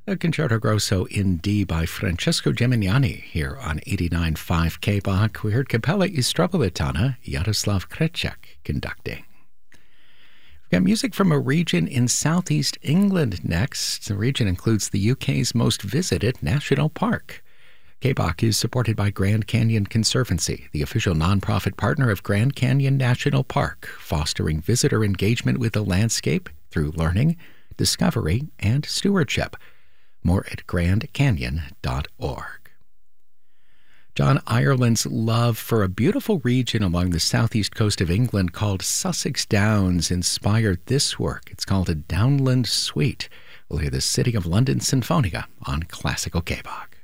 A Concerto Grosso in D by Francesco Gemignani here on 89.5 KBOK. We heard Capella Istropolitana, Yaroslav Krecek conducting. We've got music from a region in southeast England next. The region includes the UK's most visited national park. KBOK is supported by Grand Canyon Conservancy, the official nonprofit partner of Grand Canyon National Park, fostering visitor engagement with the landscape through learning, discovery, and stewardship. More at grandcanyon.org. John Ireland's love for a beautiful region along the southeast coast of England called Sussex Downs inspired this work. It's called a Downland Suite. We'll hear the City of London Sinfonia on Classical KBOK.